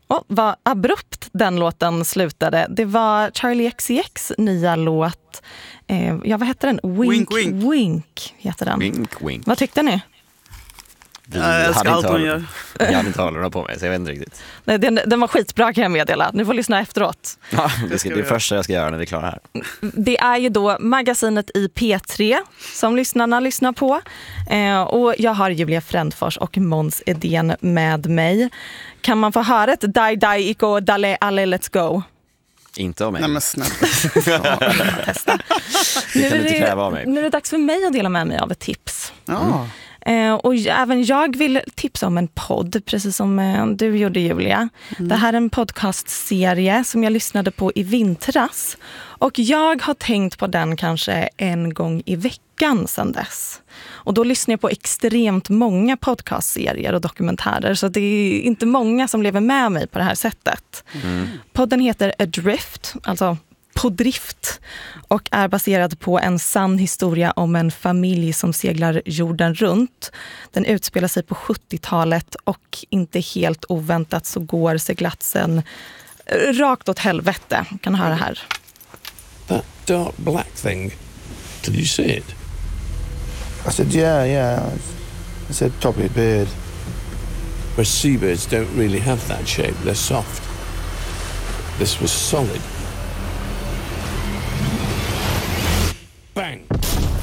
Vad abrupt den låten slutade. Det var Charlie XCX nya låt. Vad heter den? Wink Wink. Wink heter den. Wink Wink. Vad tyckte ni? Jag älskar allt hon gör. Jag hade inte hörlurarna på mig, så jag vet inte riktigt. Nej, den var skitbra, kan jag meddela. Ni får lyssna efteråt. Ja, det är det första jag ska göra när vi är klara här. Det är ju då magasinet i P3 som lyssnarna lyssnar på. Och jag har Julia Frändfors och Måns Edén med mig. Kan man få höra ett Dai Dai Iko Dalle Alle Let's Go? Inte av mig. Nej, men snälla. Testa. Det kan du inte kräva av mig. Nu är det dags för mig att dela med mig av ett tips. Ja. Och även jag vill tipsa om en podd, precis som du gjorde, Julia. Det här är en podcastserie som jag lyssnade på i vintras. Och jag har tänkt på den kanske en gång i veckan sedan dess. Och då lyssnar jag på extremt många podcastserier och dokumentärer. Så det är inte många som lever med mig på det här sättet. Podden heter Adrift, alltså på drift, och är baserad på en sann historia om en familj som seglar jorden runt. Den utspelar sig på 70-talet och inte helt oväntat så går seglatsen rakt åt helvete. Kan höra här. That dark black thing, did you see it? I said, yeah. I said, probably a bird. Where seabirds don't really have that shape, they're soft. This was solid. Bang!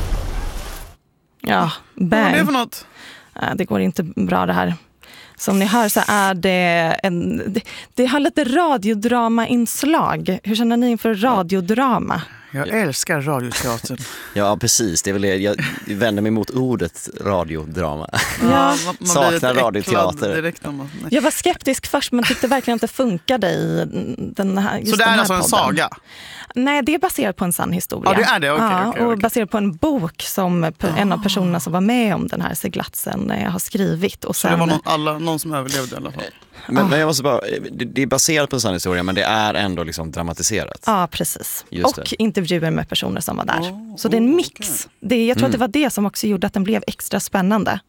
Ja, Vad är det för bang. något? Det går inte bra det här. Som ni hör så är det har lite radiodrama-inslag. Hur känner ni inför radiodrama? Jag älskar radioteater. Ja, precis. Det är väl det. Jag vänder mig mot ordet radiodrama. Ja. Man blir Saknar lite radioteater. äcklad direkt om man, nej. Jag var skeptisk först men tyckte verkligen att det funkade i den här, just Så det den är här alltså en podden. saga? Nej, det är baserat på en sann historia. Ja, det är det. Okej. Och baserat på en bok som en av personerna som var med om den här seglatsen har skrivit. Och Så det var någon som överlevde i alla fall? Men jag måste bara, det är baserat på en sann historia, men det är ändå liksom dramatiserat. Ja, precis. Just och det. intervjuer med personer som var där. Så det är en mix. Jag tror att det var det som också gjorde att den blev extra spännande.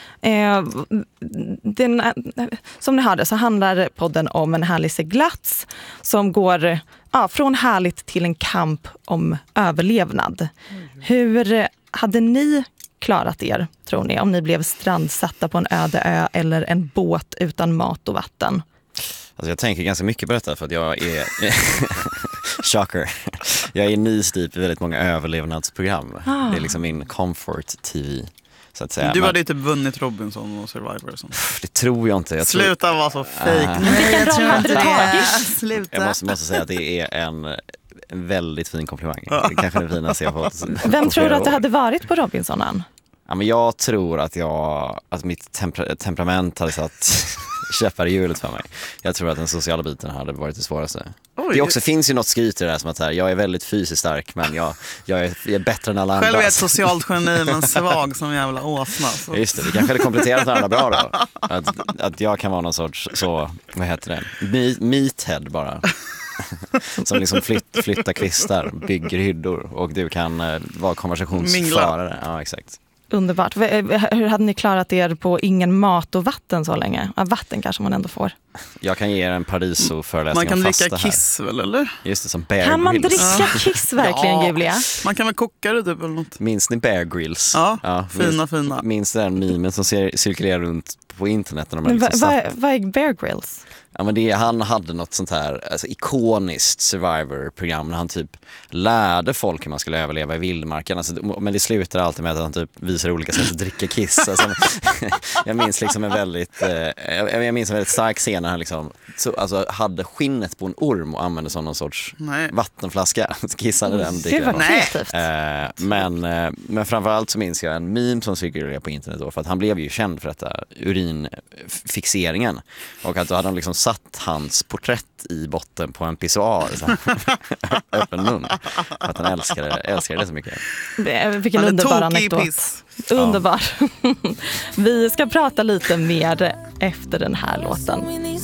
Som ni hörde så handlar podden om en härlig seglats som går från härligt till en kamp om överlevnad. Hur hade ni klarat er, tror ni, om ni blev strandsatta på en öde ö eller en båt utan mat och vatten? Alltså jag tänker ganska mycket på detta för att jag är shocker. Jag är knee-deep i väldigt många överlevnadsprogram. Det är liksom min comfort TV, så att säga. Du hade inte vunnit Robinson och Survivor och sånt. Det tror jag inte. Sluta vara så fake. Vilken roll hade du tagit? Sluta. Jag måste säga att det är en väldigt fin komplimang. Det kanske är det finaste jag fått. Vem tror du att det hade varit på Robinsonen? Ja, men jag tror att mitt temperament hade satt käppar i hjulet för mig. Jag tror att den sociala biten hade varit det svåraste. Det också finns ju något skryt i det där som att här, jag är väldigt fysiskt stark men jag är bättre än alla andra. Själv är jag ett socialt geni men svag som jävla åsna. Så. Just det, kanske hade kompletterat varandra bra då. Att jag kan vara någon sorts, så, vad heter det? Meathead bara. Som liksom flyttar kvistar, bygger hyddor och du kan vara konversationsförare. Ja, exakt. Underbart. Hur hade ni klarat er på ingen mat och vatten så länge? Ja, vatten kanske man ändå får. Jag kan ge er en paradiso-föreläsning Man kan om fasta dricka kiss väl, eller? Just det, som Bear Kan man Grylls. dricka kiss verkligen, Julia? Man kan väl koka det typ eller något. Minns ni Bear Grylls? Ja, fina. Minns den memen som cirkulerar runt på internet när de liksom Vad är Bear Grylls? Ja, men han hade något sånt här ikoniskt Survivor-program när han typ lärde folk hur man skulle överleva i vildmarken. Alltså, men det slutar alltid med att han typ visar olika sätt att dricka kiss. Alltså, jag minns liksom en väldigt stark scen när han liksom, hade skinnet på en orm och använde som någon sorts vattenflaska. Kissade den. Det var kreativt. Men framförallt så minns jag en meme som cirkulerade på internet då, för att han blev ju känd för detta urinfixeringen. Och att då hade de liksom satt hans porträtt i botten på en pissoar, öppen mun, för att han älskade det så mycket. Vilken underbar anekdot. Underbar. Vi ska prata lite mer efter den här låten.